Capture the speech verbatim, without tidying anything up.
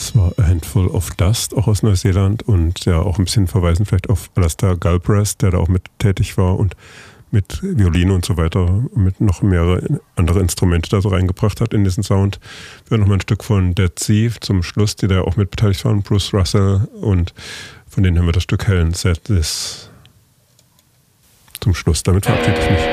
Das war A Handful of Dust, auch aus Neuseeland und ja auch ein bisschen verweisen vielleicht auf Alastair Galbraith, der da auch mit tätig war und mit Violine und so weiter, mit noch mehrere andere Instrumente da so reingebracht hat in diesen Sound. Wir hören nochmal ein Stück von Dead Sea zum Schluss, die da auch mit beteiligt waren, Bruce Russell, und von denen haben wir das Stück Helen Said This zum Schluss. Damit verabschiede ich mich.